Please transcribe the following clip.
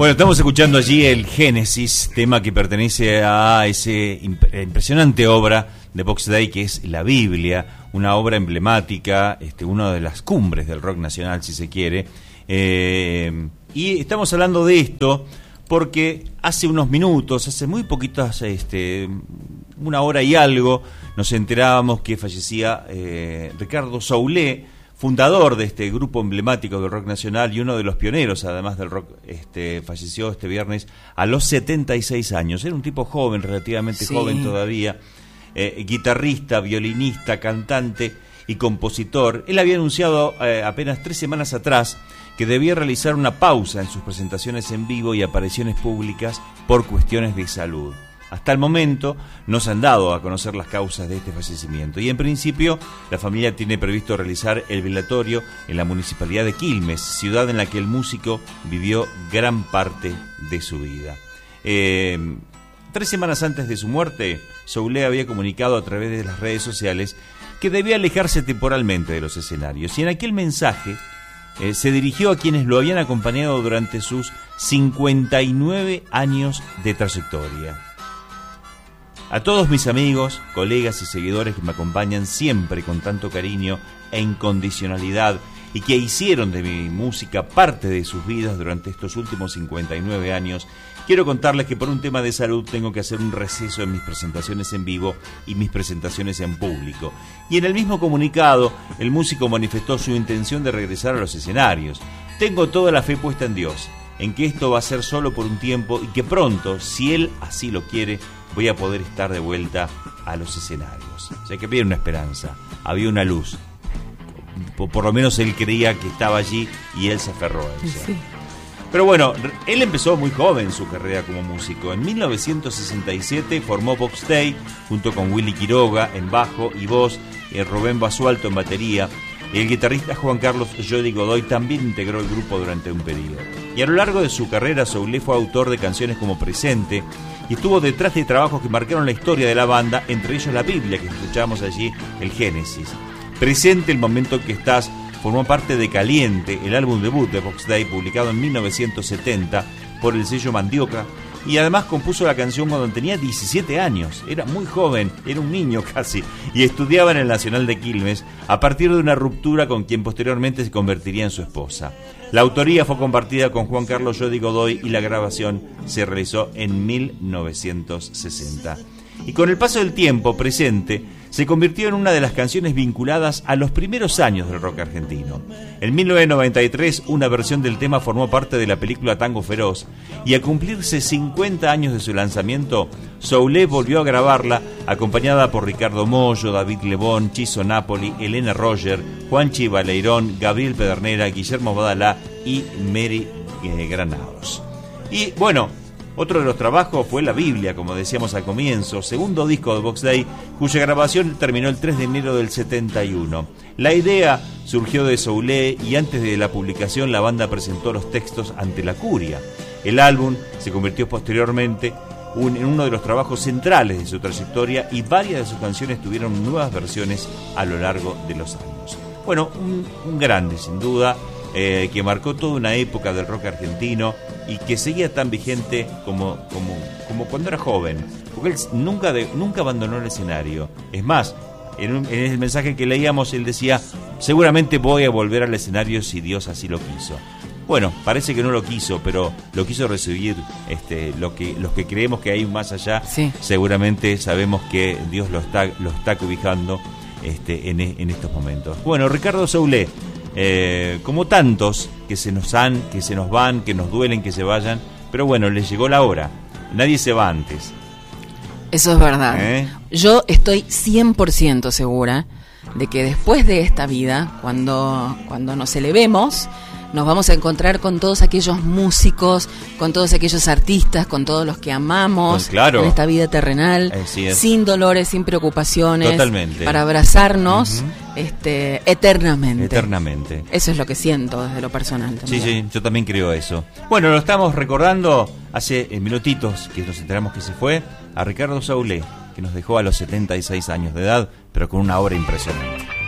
Bueno, estamos escuchando allí el Génesis, tema que pertenece a ese impresionante obra de Box Day, que es la Biblia, una obra emblemática, una de las cumbres del rock nacional, si se quiere. Y estamos hablando de esto porque hace unos minutos, hace muy poquitas, una hora y algo, nos enterábamos que fallecía Ricardo Soulé, fundador de este grupo emblemático del rock nacional y uno de los pioneros, además del rock. Falleció este viernes a los 76 años. Era un tipo joven, relativamente joven todavía, guitarrista, violinista, cantante y compositor. Él había anunciado apenas 3 semanas atrás que debía realizar una pausa en sus presentaciones en vivo y apariciones públicas por cuestiones de salud. Hasta el momento no se han dado a conocer las causas de este fallecimiento y en principio la familia tiene previsto realizar el velatorio en la municipalidad de Quilmes, ciudad en la que el músico vivió gran parte de su vida. 3 semanas antes de su muerte, Soulé había comunicado a través de las redes sociales que debía alejarse temporalmente de los escenarios y en aquel mensaje se dirigió a quienes lo habían acompañado durante sus 59 años de trayectoria. A todos mis amigos, colegas y seguidores que me acompañan siempre con tanto cariño e incondicionalidad y que hicieron de mi música parte de sus vidas durante estos últimos 59 años, quiero contarles que por un tema de salud tengo que hacer un receso en mis presentaciones en vivo y mis presentaciones en público. Y en el mismo comunicado, el músico manifestó su intención de regresar a los escenarios. Tengo toda la fe puesta en Dios, en que esto va a ser solo por un tiempo y que pronto, si Él así lo quiere, voy a poder estar de vuelta a los escenarios. O sea que había una esperanza, había una luz. Por lo menos él creía que estaba allí y él se aferró a eso. Sí. Pero bueno, él empezó muy joven su carrera como músico. En 1967 formó Box Day junto con Willy Quiroga en bajo y voz, Rubén Basualto en batería. El guitarrista Juan Carlos Jody Godoy también integró el grupo durante un periodo. Y a lo largo de su carrera, Soulé fue autor de canciones como Presente y estuvo detrás de trabajos que marcaron la historia de la banda, entre ellos la Biblia, que escuchamos allí, el Génesis. Presente, el momento en que estás, formó parte de Caliente, el álbum debut de Box Day, publicado en 1970 por el sello Mandioca, y además compuso la canción cuando tenía 17 años, era muy joven, era un niño casi, y estudiaba en el Nacional de Quilmes a partir de una ruptura con quien posteriormente se convertiría en su esposa. La autoría fue compartida con Juan Carlos Jody Godoy y la grabación se realizó en 1960. Y con el paso del tiempo, Presente se convirtió en una de las canciones vinculadas a los primeros años del rock argentino. En 1993, una versión del tema formó parte de la película Tango Feroz, y a cumplirse 50 años de su lanzamiento, Soulé volvió a grabarla, acompañada por Ricardo Mollo, David Lebón, Chizo Napoli, Elena Roger, Juanchi Baleirón, Gabriel Pedernera, Guillermo Badalá y Mary Granados. Y bueno, otro de los trabajos fue La Biblia, como decíamos al comienzo, segundo disco de Box Day, cuya grabación terminó el 3 de enero del 71. La idea surgió de Soulé y antes de la publicación la banda presentó los textos ante la curia. El álbum se convirtió posteriormente en uno de los trabajos centrales de su trayectoria y varias de sus canciones tuvieron nuevas versiones a lo largo de los años. Bueno, un grande sin duda, que marcó toda una época del rock argentino y que seguía tan vigente como cuando era joven, porque él nunca abandonó el escenario. Es más, en el mensaje que leíamos él decía: seguramente voy a volver al escenario si Dios así lo quiso. Bueno, parece que no lo quiso, pero lo quiso recibir. Los que creemos que hay más allá, sí, seguramente sabemos que Dios lo está cobijando en estos momentos. Bueno, Ricardo Soulé, como tantos que se nos van, que nos duelen que se vayan, pero bueno, les llegó la hora. Nadie se va antes. Eso es verdad. Yo estoy 100% segura de que después de esta vida, cuando nos elevemos, nos vamos a encontrar con todos aquellos músicos, con todos aquellos artistas, con todos los que amamos, claro, en esta vida terrenal, sin dolores, sin preocupaciones, totalmente, para abrazarnos eternamente. Eternamente. Eso es lo que siento desde lo personal también. Sí, yo también creo eso. Bueno, lo estamos recordando hace minutitos que nos enteramos que se fue a Ricardo Soulé, que nos dejó a los 76 años de edad, pero con una obra impresionante.